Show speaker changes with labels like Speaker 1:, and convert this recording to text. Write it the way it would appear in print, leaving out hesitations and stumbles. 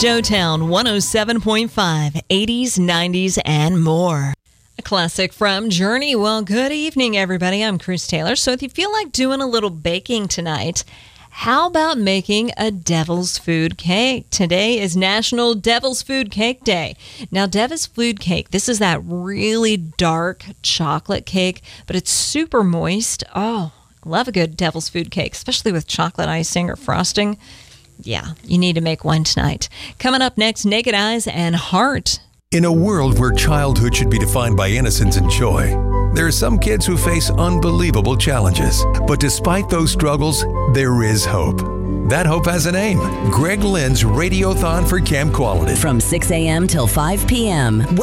Speaker 1: Joetown 107.5, 80s, 90s, and more. A classic from Journey. Well, good evening, everybody. I'm Chris Taylor. So if you feel like doing a little baking tonight, how about making a devil's food cake? Today is National Devil's Food Cake Day. Now, Devil's Food Cake, this is that really dark chocolate cake, but it's super moist. Oh, love a good devil's food cake, especially with chocolate icing or frosting. Yeah, you need to make one tonight. Coming up next, Naked Eyes and Heart.
Speaker 2: In a world where childhood should be defined by innocence and joy, there are some kids who face unbelievable challenges. But despite those struggles, there is hope. That hope has a name. Greg Lynn's Radiothon for Camp Quality.
Speaker 3: From 6 a.m. till 5 p.m.